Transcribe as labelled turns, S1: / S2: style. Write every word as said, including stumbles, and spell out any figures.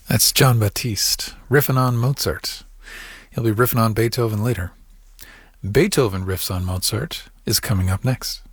S1: That's John Batiste, riffing on Mozart. He'll be riffing on Beethoven later. Beethoven riffs on Mozart is coming up next.